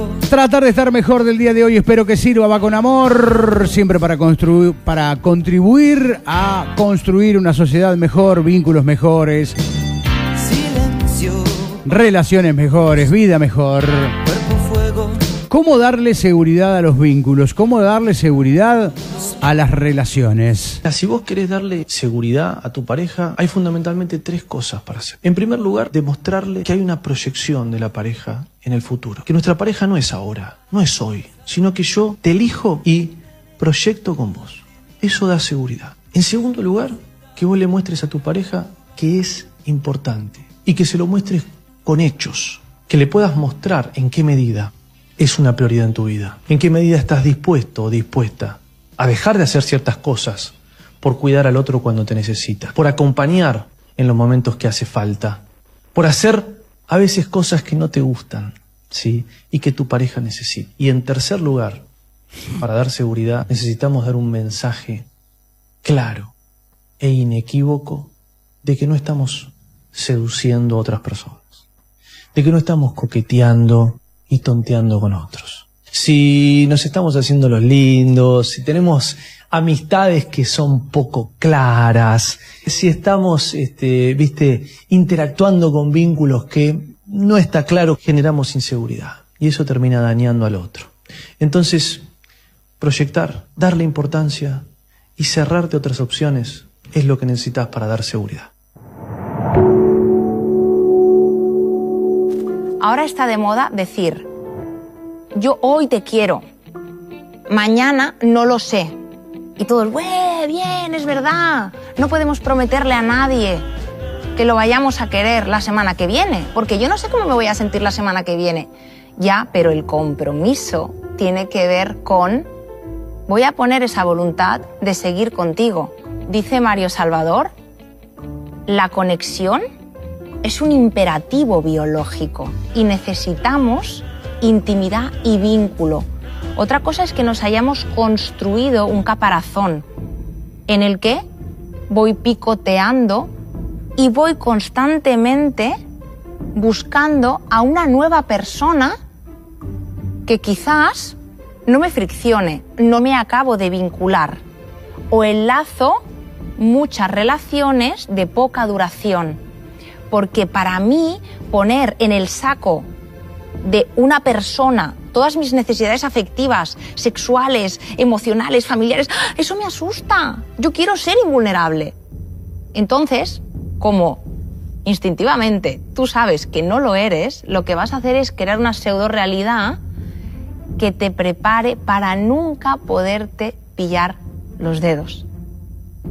Tratar de estar mejor del día de hoy, espero que sirva, va con amor, siempre para contribuir a construir una sociedad mejor, vínculos mejores, relaciones mejores, vida mejor. ¿Cómo darle seguridad a los vínculos? ¿Cómo darle seguridad a las relaciones? Si vos querés darle seguridad a tu pareja, hay fundamentalmente 3 cosas para hacer. En primer lugar, demostrarle que hay una proyección de la pareja en el futuro. Que nuestra pareja no es ahora, no es hoy, sino que yo te elijo y proyecto con vos. Eso da seguridad. En segundo lugar, que vos le muestres a tu pareja que es importante y que se lo muestres con hechos. Que le puedas mostrar en qué medida es una prioridad en tu vida. En qué medida estás dispuesto o dispuesta a dejar de hacer ciertas cosas por cuidar al otro cuando te necesita, por acompañar en los momentos que hace falta, por hacer a veces cosas que no te gustan, ¿sí? Y que tu pareja necesita. Y en tercer lugar, para dar seguridad, necesitamos dar un mensaje claro e inequívoco de que no estamos seduciendo a otras personas, de que no estamos coqueteando y tonteando con otros. Si nos estamos haciendo los lindos, si tenemos amistades que son poco claras, si estamos, interactuando con vínculos que no está claro, generamos inseguridad. Y eso termina dañando al otro. Entonces, proyectar, darle importancia y cerrarte otras opciones es lo que necesitas para dar seguridad. Ahora está de moda decir, yo hoy te quiero, mañana no lo sé. Y todos, bien, es verdad, no podemos prometerle a nadie que lo vayamos a querer la semana que viene, porque yo no sé cómo me voy a sentir la semana que viene. Ya, pero el compromiso tiene que ver con, voy a poner esa voluntad de seguir contigo. Dice Mario Salvador, la conexión es un imperativo biológico y necesitamos intimidad y vínculo. Otra cosa es que nos hayamos construido un caparazón en el que voy picoteando y voy constantemente buscando a una nueva persona que quizás no me friccione, no me acabo de vincular o enlazo muchas relaciones de poca duración. Porque para mí poner en el saco de una persona todas mis necesidades afectivas, sexuales, emocionales, familiares, eso me asusta. Yo quiero ser invulnerable. Entonces, como instintivamente tú sabes que no lo eres, lo que vas a hacer es crear una pseudo-realidad que te prepare para nunca poderte pillar los dedos.